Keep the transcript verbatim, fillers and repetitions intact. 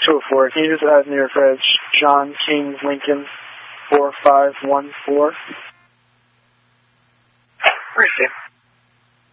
two oh four. Can you just add me your reg? John King Lincoln four five one four. Receive.